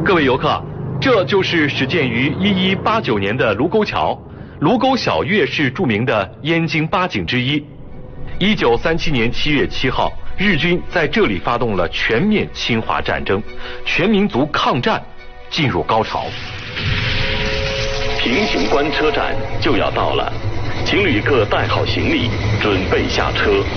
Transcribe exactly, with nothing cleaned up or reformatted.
各位游客，这就是始建于一一八九年的卢沟桥。卢沟晓月是著名的燕京八景之一。一九三七年七月七号，日军在这里发动了全面侵华战争，全民族抗战进入高潮。 平型关车站就要到了，请旅客带好行李，准备下车。